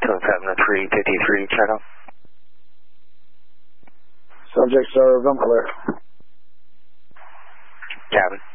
353, check out. Subjects are, I'm clear. Cabin.